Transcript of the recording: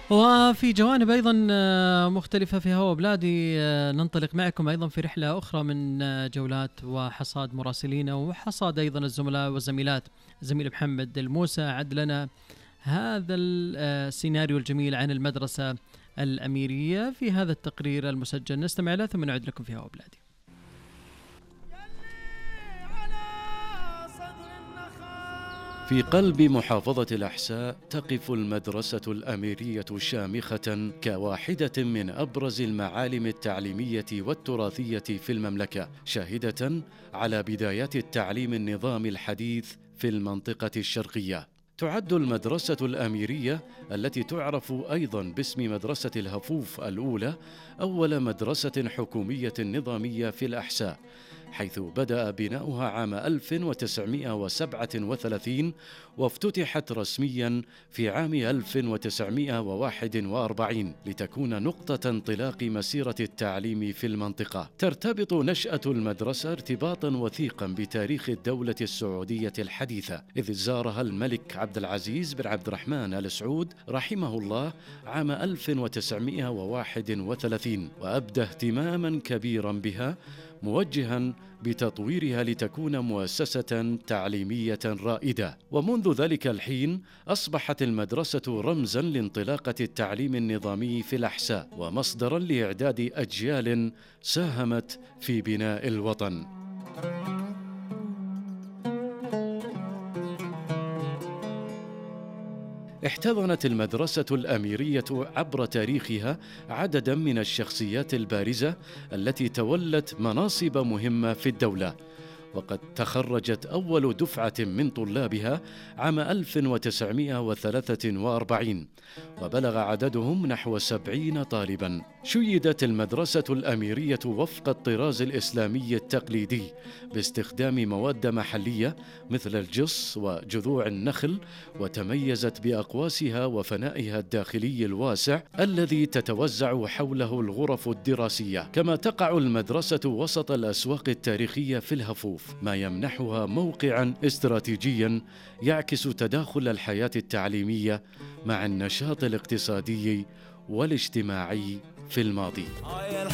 وفي جوانب أيضا مختلفة في هوا بلادي، ننطلق معكم أيضا في رحلة أخرى من جولات وحصاد مراسلين وحصاد أيضا الزملاء والزميلات. زميل محمد الموسى عد لنا هذا السيناريو الجميل عن المدرسة الأميرية في هذا التقرير المسجل. نستمع له ثم نعود لكم في هوا بلادي. في قلب محافظة الأحساء تقف المدرسة الأميرية شامخة كواحدة من أبرز المعالم التعليمية والتراثية في المملكة، شاهدة على بدايات التعليم النظامي الحديث في المنطقة الشرقية. تعد المدرسة الأميرية التي تعرف أيضاً باسم مدرسة الهفوف الأولى أول مدرسة حكومية نظامية في الأحساء، حيث بدأ بناؤها عام 1937 وافتتحت رسمياً في عام 1941 لتكون نقطة انطلاق مسيرة التعليم في المنطقة. ترتبط نشأة المدرسة ارتباطاً وثيقاً بتاريخ الدولة السعودية الحديثة، إذ زارها الملك عبد العزيز بن عبد الرحمن آل سعود رحمه الله عام 1931 وأبدى اهتماماً كبيراً بها، موجهاً بتطويرها لتكون مؤسسة تعليمية رائدة. ومنذ ذلك الحين أصبحت المدرسة رمزاً لانطلاقة التعليم النظامي في الأحساء ومصدراً لإعداد أجيال ساهمت في بناء الوطن. احتضنت المدرسة الأميرية عبر تاريخها عدداً من الشخصيات البارزة التي تولت مناصب مهمة في الدولة، وقد تخرجت أول دفعة من طلابها عام 1943 وبلغ عددهم نحو 70 طالباً. شيدت المدرسة الأميرية وفق الطراز الإسلامي التقليدي باستخدام مواد محلية مثل الجص وجذوع النخل، وتميزت بأقواسها وفنائها الداخلي الواسع الذي تتوزع حوله الغرف الدراسية. كما تقع المدرسة وسط الأسواق التاريخية في الهفوف، ما يمنحها موقعاً استراتيجياً يعكس تداخل الحياة التعليمية مع النشاط الاقتصادي والاجتماعي في الماضي.